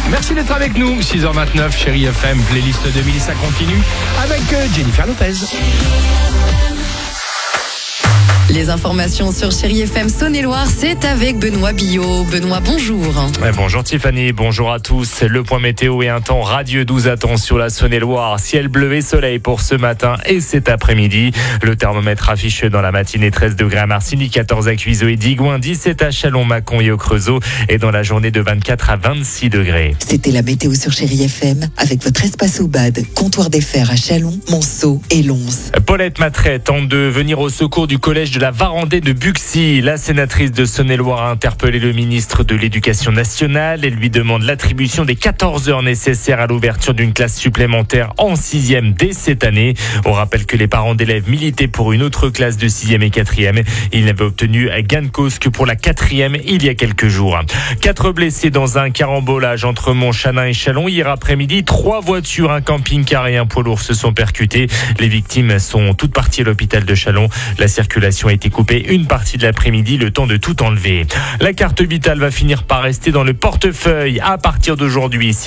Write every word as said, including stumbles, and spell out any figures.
Merci d'être avec nous. six heures vingt-neuf, Chérie F M, playlist deux mille, ça continue avec Jennifer Lopez. Les informations sur Chérie F M Saône-et-Loire, c'est avec Benoît Billot. Benoît, bonjour. Ouais, bonjour Tiffany, bonjour à tous. Le point météo et un temps radieux nous attend sur la Saône-et-Loire. Ciel bleu et soleil pour ce matin et cet après-midi. Le thermomètre affiche dans la matinée treize degrés à Marcilly, quatorze à Cuiseaux et Digoin, dix-sept à Châlons, Mâcon et au Creusot. Et dans la journée de vingt-quatre à vingt-six degrés. C'était la météo sur Chérie F M avec votre espace au bad, comptoir des fers à Châlons, Monceau et Lons. Paulette Matret tente de venir au secours du collège de la Varandée de Buxy. La sénatrice de Saône-et-Loire a interpellé le ministre de l'Éducation nationale et lui demande l'attribution des quatorze heures nécessaires à l'ouverture d'une classe supplémentaire en sixième dès cette année. On rappelle que les parents d'élèves militaient pour une autre classe de sixième et quatrième. Ils n'avaient obtenu gain de cause que pour la quatrième il y a quelques jours. Quatre blessés dans un carambolage entre Montchanin et Châlons. Hier après-midi, trois voitures, un camping-car et un poids lourd se sont percutés. Les victimes sont toutes parties à l'hôpital de Châlons. La circulation a été coupée une partie de l'après-midi, le temps de tout enlever. La carte vitale va finir par rester dans le portefeuille à partir d'aujourd'hui.